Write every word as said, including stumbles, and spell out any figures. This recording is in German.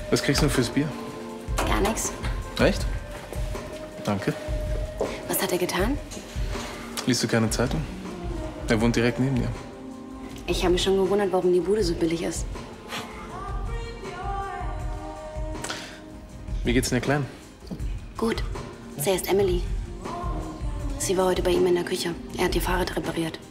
Was kriegst du denn fürs Bier? Gar nichts. Echt? Danke. Was hat er getan? Liest du keine Zeitung? Er wohnt direkt neben dir. Ich habe mich schon gewundert, warum die Bude so billig ist. Wie geht's denn der Kleinen? Gut. Sie heißt Emily. Sie war heute bei ihm in der Küche. Er hat ihr Fahrrad repariert.